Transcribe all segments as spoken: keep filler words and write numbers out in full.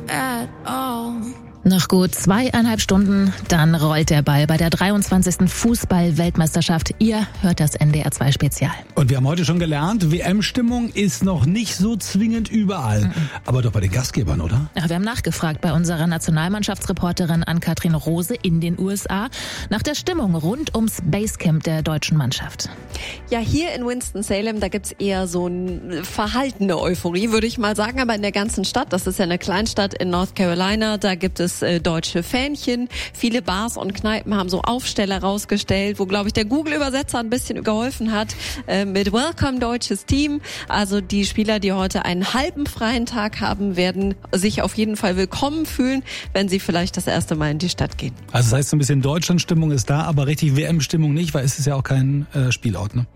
at all. Noch gut zweieinhalb Stunden, dann rollt der Ball bei der dreiundzwanzigsten Fußball-Weltmeisterschaft. Ihr hört das N D R zwei Spezial. Und wir haben heute schon gelernt, W M-Stimmung ist noch nicht so zwingend überall. Mhm. Aber doch bei den Gastgebern, oder? Ja, wir haben nachgefragt bei unserer Nationalmannschaftsreporterin Ann-Kathrin Rose in den U S A nach der Stimmung rund ums Basecamp der deutschen Mannschaft. Ja, hier in Winston-Salem, da gibt's eher so eine verhaltene Euphorie, würde ich mal sagen. Aber in der ganzen Stadt, das ist ja eine Kleinstadt in North Carolina, da gibt es Äh, deutsche Fähnchen. Viele Bars und Kneipen haben so Aufsteller rausgestellt, wo, glaube ich, der Google-Übersetzer ein bisschen geholfen hat, äh, mit Welcome deutsches Team. Also die Spieler, die heute einen halben freien Tag haben, werden sich auf jeden Fall willkommen fühlen, wenn sie vielleicht das erste Mal in die Stadt gehen. Also das heißt, so ein bisschen Deutschland-Stimmung ist da, aber richtig W M-Stimmung nicht, weil es ist ja auch kein äh, Spielort, ne?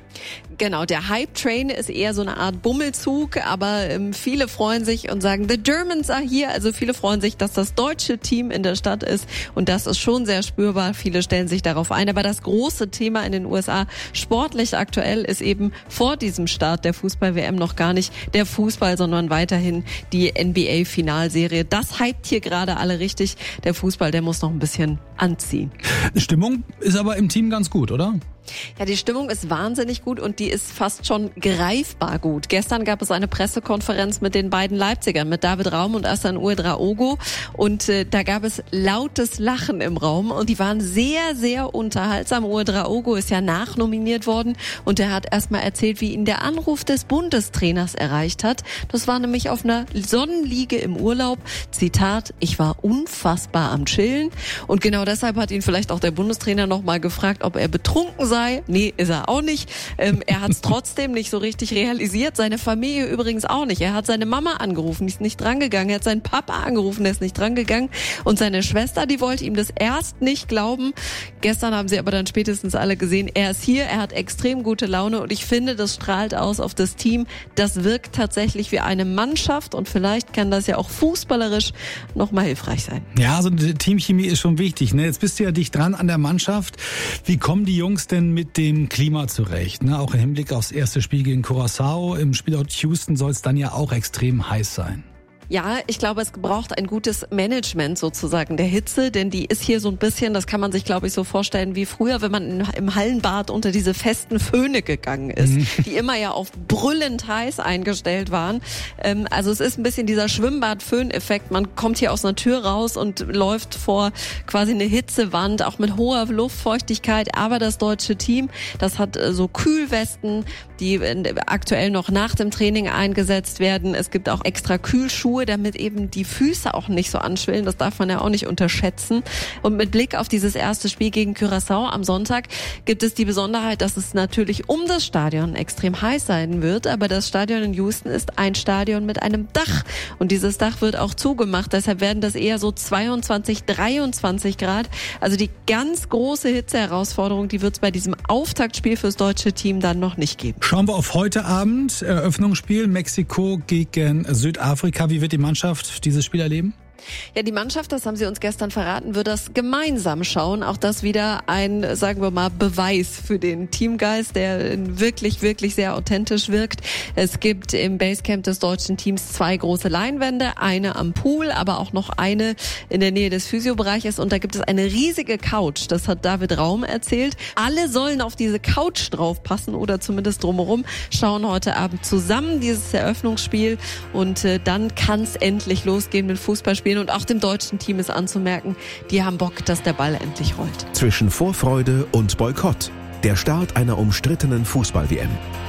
Genau, der Hype-Train ist eher so eine Art Bummelzug, aber ähm, viele freuen sich und sagen, the Germans are here. Also viele freuen sich, dass das deutsche Team in der Stadt ist und das ist schon sehr spürbar. Viele stellen sich darauf ein, aber das große Thema in den U S A sportlich aktuell ist eben vor diesem Start der Fußball-W M noch gar nicht der Fußball, sondern weiterhin die N B A-Finalserie. Das hypt hier gerade alle richtig. Der Fußball, der muss noch ein bisschen anziehen. Stimmung ist aber im Team ganz gut, oder? Ja, die Stimmung ist wahnsinnig gut und die ist fast schon greifbar gut. Gestern gab es eine Pressekonferenz mit den beiden Leipzigern, mit David Raum und Hassan Ouedraogo und äh, da gab es lautes Lachen im Raum und die waren sehr, sehr unterhaltsam. Ouedraogo ist ja nachnominiert worden und er hat erstmal erzählt, wie ihn der Anruf des Bundestrainers erreicht hat. Das war nämlich auf einer Sonnenliege im Urlaub. Zitat, ich war unfassbar am Chillen und genau deshalb hat ihn vielleicht auch der Bundestrainer nochmal gefragt, ob er betrunken sei. Nee, ist er auch nicht. Ähm, er hat es trotzdem nicht so richtig realisiert. Seine Familie übrigens auch nicht. Er hat seine Mama angerufen, die ist nicht drangegangen. Er hat seinen Papa angerufen, der ist nicht drangegangen. Und seine Schwester, die wollte ihm das erst nicht glauben. Gestern haben sie aber dann spätestens alle gesehen, er ist hier, er hat extrem gute Laune und ich finde, das strahlt aus auf das Team. Das wirkt tatsächlich wie eine Mannschaft und vielleicht kann das ja auch fußballerisch nochmal hilfreich sein. Ja, also die Teamchemie ist schon wichtig, ne? Jetzt bist du ja dicht dran an der Mannschaft. Wie kommen die Jungs denn mit dem Klima zurecht? Ne? Auch im Hinblick aufs erste Spiel gegen Curaçao. Im Spielort Houston soll es dann ja auch extrem heiß sein. Ja, ich glaube, es braucht ein gutes Management sozusagen der Hitze, denn die ist hier so ein bisschen, das kann man sich, glaube ich, so vorstellen wie früher, wenn man in, im Hallenbad unter diese festen Föhne gegangen ist, mhm. die immer ja auf brüllend heiß eingestellt waren. Ähm, also es ist ein bisschen dieser Schwimmbad-Föhn-Effekt. Man kommt hier aus einer Tür raus und läuft vor quasi eine Hitzewand, auch mit hoher Luftfeuchtigkeit. Aber das deutsche Team, das hat äh, so Kühlwesten, die äh, aktuell noch nach dem Training eingesetzt werden. Es gibt auch extra Kühlschuhe, damit eben die Füße auch nicht so anschwillen. Das darf man ja auch nicht unterschätzen. Und mit Blick auf dieses erste Spiel gegen Curaçao am Sonntag gibt es die Besonderheit, dass es natürlich um das Stadion extrem heiß sein wird. Aber das Stadion in Houston ist ein Stadion mit einem Dach. Und dieses Dach wird auch zugemacht. Deshalb werden das eher so zweiundzwanzig, dreiundzwanzig Grad. Also die ganz große Hitzeherausforderung, die wird es bei diesem Auftaktspiel fürs deutsche Team dann noch nicht geben. Schauen wir auf heute Abend. Eröffnungsspiel Mexiko gegen Südafrika. Wie wird die Mannschaft dieses Spiel erleben? Ja, die Mannschaft, das haben sie uns gestern verraten, wird das gemeinsam schauen. Auch das wieder ein, sagen wir mal, Beweis für den Teamgeist, der wirklich, wirklich sehr authentisch wirkt. Es gibt im Basecamp des deutschen Teams zwei große Leinwände, eine am Pool, aber auch noch eine in der Nähe des Physiobereiches. Und da gibt es eine riesige Couch, das hat David Raum erzählt. Alle sollen auf diese Couch draufpassen oder zumindest drumherum, schauen heute Abend zusammen dieses Eröffnungsspiel. Und äh, dann kann es endlich losgehen mit Fußballspielen. Und auch dem deutschen Team ist anzumerken, die haben Bock, dass der Ball endlich rollt. Zwischen Vorfreude und Boykott. Der Start einer umstrittenen Fußball-W M.